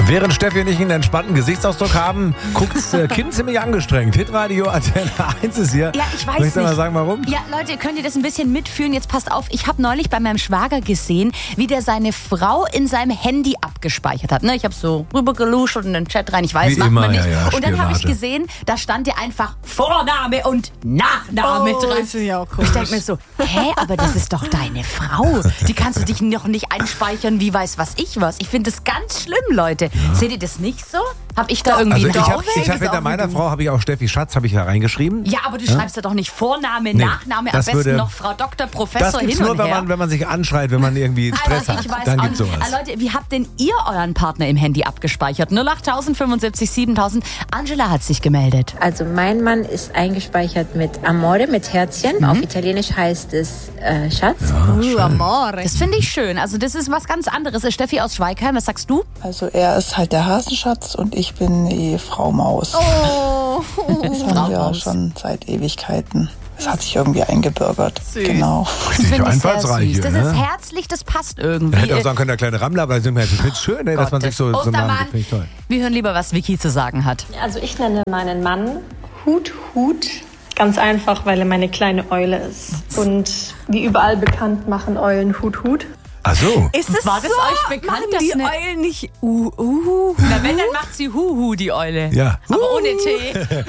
Während Steffi und ich einen entspannten Gesichtsausdruck haben, guckt Kim ziemlich angestrengt. Hitradio Antenne 1 ist hier. Ja, ich weiß Soll ich nicht. mal sagen, warum? Ja, Leute, könnt ihr das ein bisschen mitfühlen? Jetzt passt auf, ich habe neulich bei meinem Schwager gesehen, wie der seine Frau in seinem Handy abgespeichert hat. Ne, ich habe so rübergeluscht und in den Chat rein, ich weiß, Wie macht immer, man nicht. ja, Und dann habe ich Spionage. gesehen, da stand ja einfach Vorname und Nachname dran. Das finde ich auch komisch. Ich denke mir so, aber das ist doch deine Frau. Die kannst du dich noch nicht einspeichern, wie weiß was ich was. Ich finde das ganz schlimm, Leute. Seht ihr das nicht so? Hab ich da irgendwie Also einen ich habe hinter meiner Frau habe ich auch Steffi Schatz habe ich da reingeschrieben. Ja, aber du schreibst ja doch nicht Vorname, Nee, Nachname, am das besten würde- noch Frau Doktor, Professor Das hin gibt's nur, und her. wenn man sich anschreit, wenn man irgendwie Stress Also hat. ich weiß Dann auch gibt's nicht. sowas. Leute, wie habt denn ihr euren Partner im Handy abgespeichert? 08000 75 7000. Angela hat sich gemeldet. Also mein Mann ist eingespeichert mit Amore, mit Herzchen. Auf Italienisch heißt es Schatz. Amore. Das finde ich schön. Also das ist was ganz anderes. Steffi aus Schweigheim, was sagst du? Also er ist halt der Hasenschatz und ich bin die Frau Maus. Oh, Das haben wir Maus. schon seit Ewigkeiten. Es hat sich irgendwie eingebürgert. Süß. Genau. Richtig Finde ich sehr einfallsreich süß. hier, Das ist ne? herzlich, das passt irgendwie. Hätte auch sagen können, der kleine Rammler, aber ich finde es schön, dass man sich so Namen Ostermann. gibt. Finde ich toll. Wir hören lieber, was Vicky zu sagen hat. Also ich nenne meinen Mann Hut. Ganz einfach, weil er meine kleine Eule ist. Und wie überall bekannt machen Eulen Hut. Ach so. Ist es War das so? euch bekannt, Machen dass die eine- Eulen nicht Na, wenn, dann macht sie Huhu, die Eule. Ja. Aber ohne T.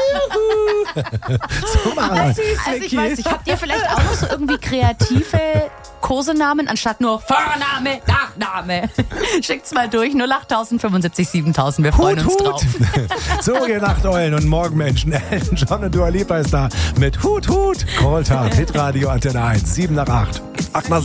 So machen wir. Also ich weiß nicht, habt ihr vielleicht auch noch so irgendwie kreative Kosenamen anstatt nur Vorname, Nachname? Schickt's mal durch, 08000 75 7000. Wir freuen uns drauf. So, ihr Nachteulen und Morgenmenschen. Elton John und Dua Lipa ist da mit Hut. Calltime, Hitradio Antenne 1, 7 nach 8. 8 nach 7.